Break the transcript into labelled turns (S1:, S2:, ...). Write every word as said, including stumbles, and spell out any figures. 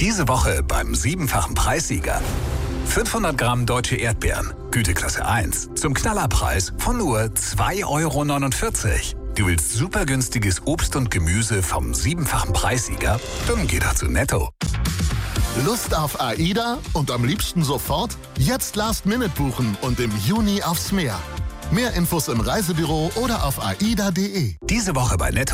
S1: Diese Woche beim siebenfachen Preissieger. fünfhundert Gramm deutsche Erdbeeren, Güteklasse eins, zum Knallerpreis von nur zwei Euro neunundvierzig. Du willst super günstiges Obst und Gemüse vom siebenfachen Preissieger? Dann geh doch zu Netto.
S2: Lust auf AIDA und am liebsten sofort? Jetzt Last Minute buchen und im Juni aufs Meer. Mehr Infos im Reisebüro oder auf aida punkt de.
S1: Diese Woche bei Netto.